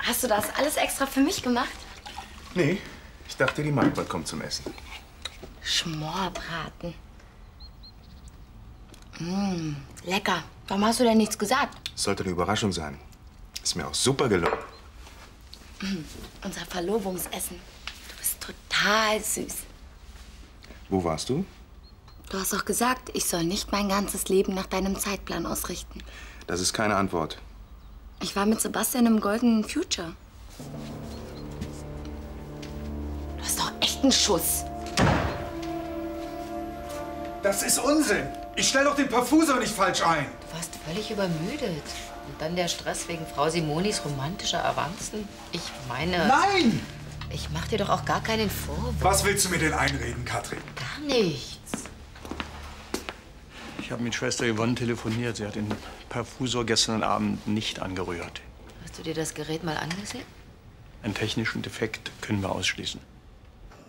Hast du das alles extra für mich gemacht? Nee, ich dachte, die Marquardt kommt zum Essen. Schmorbraten. Lecker. Warum hast du denn nichts gesagt? Sollte eine Überraschung sein. Ist mir auch super gelungen. Unser Verlobungsessen. Du bist total süß. Wo warst du? Du hast doch gesagt, ich soll nicht mein ganzes Leben nach deinem Zeitplan ausrichten. Das ist keine Antwort. Ich war mit Sebastian im Golden Future. Du hast doch echt einen Schuss. Das ist Unsinn. Ich stell doch den Parfusor nicht falsch ein. Du warst völlig übermüdet. Und dann der Stress wegen Frau Simonis romantischer Avancen. Ich meine... Nein! Ich mach dir doch auch gar keinen Vorwurf. Was willst du mir denn einreden, Katrin? Gar nichts. Ich habe mit Schwester Yvonne telefoniert. Sie hat den Perfusor gestern Abend nicht angerührt. Hast du dir das Gerät mal angesehen? Einen technischen Defekt können wir ausschließen.